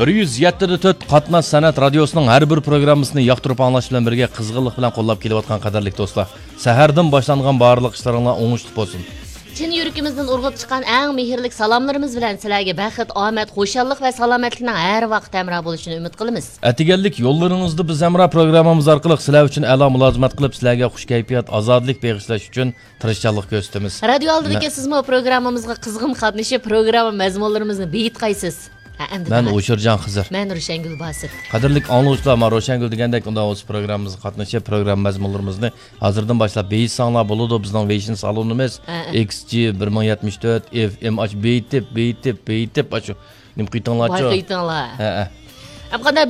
107.4 Qatnash san'at radiosining har bir programmasini yoqtirib anglash bilan birga qizg'inlik bilan qo'llab kelayotgan qadrli do'stlar. Sahardan boshlangan barliq ishlaringlar o'ngishli bo'lsin. Chin yuragimizdan urg'ib chiqqan eng mehrlik salomlarimiz bilan sizlarga baxt, omad, xo'shallik va salomatlikning har vaqt hamroh bo'lishini umid qilamiz. Atiganlik yo'llaringizda biz hamroh programmamiz orqali sizlar uchun a'lo mulozimat qilib, sizlarga xush kayfiyat, ozodlik bag'ishlash uchun tirishchanlik ko'rsatamiz. Radio oldidagi sizmi programmamizga qizg'in qatnashib, programma mazmunlarimizni beyitqaysiz. Ben O'shirjon Xizr. Men Ro'shangul Bosit. Qadrli angluvchilar, men Ro'shangul degandek unda o'z programmamizga qatnashib, program mazmunlarimizni hozirdan boshlab beyitsanglar bo'ladi. Bizning Vision salonimiz XG 1074 FM beyitib shu. Nim qitinglarchi? Qitinglar.